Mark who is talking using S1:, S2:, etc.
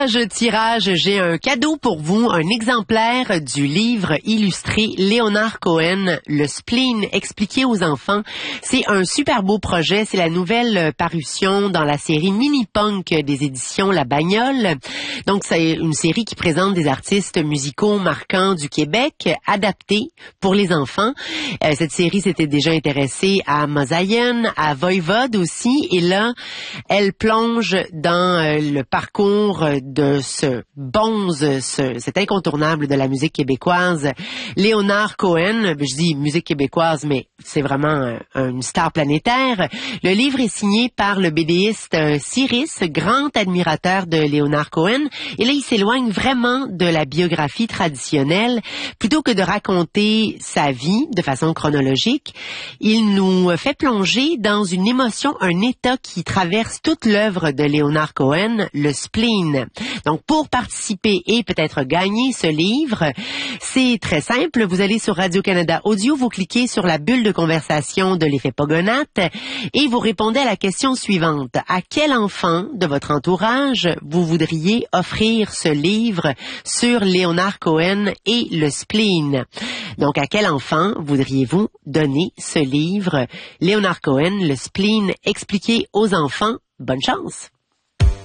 S1: Tirage, j'ai un cadeau pour vous, un exemplaire du livre illustré Léonard Cohen, Le spleen expliqué aux enfants. C'est un super beau projet, c'est la nouvelle parution dans la série Mini-Punk des éditions La Bagnole. Donc c'est une série qui présente des artistes musicaux marquants du Québec, adaptés pour les enfants. Cette série s'était déjà intéressée à Mosaïen, à Voivode aussi, et là, elle plonge dans le parcours de cet incontournable de la musique québécoise, Léonard Cohen. Je dis musique québécoise, mais c'est vraiment une star planétaire. Le livre est signé par le BDiste Cyrus, grand admirateur de Léonard Cohen. Et là, il s'éloigne vraiment de la biographie traditionnelle. Plutôt que de raconter sa vie de façon chronologique, il nous fait plonger dans une émotion, un état qui traverse toute l'œuvre de Léonard Cohen, le spleen. Donc, pour participer et peut-être gagner ce livre, c'est très simple. Vous allez sur Radio-Canada Audio, vous cliquez sur la bulle de conversation de l'effet Pogonate et vous répondez à la question suivante. À quel enfant de votre entourage vous voudriez offrir ce livre sur Léonard Cohen et le spleen? Donc, à quel enfant voudriez-vous donner ce livre, Léonard Cohen, le spleen expliqué aux enfants? Bonne chance!